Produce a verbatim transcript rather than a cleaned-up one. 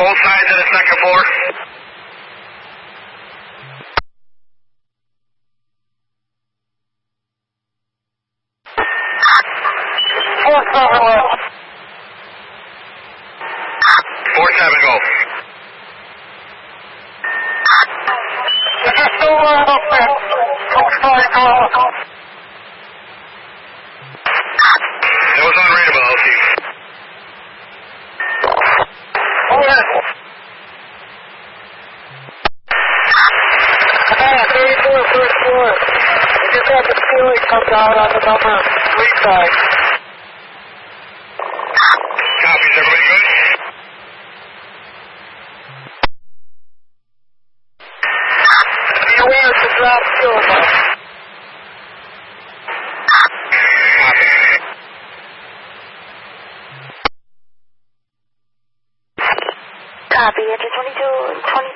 Both sides of the second floor. Four seven left. Four seven, go. Is there still one up there? Four five, go. That was unreadable, L T. Go ahead. Ah, thirty-four, first floor. We just had the ceiling come down on the number three side. Copies, everybody good? Be aware to drop ceiling up. Copy, engine twenty-two, twenty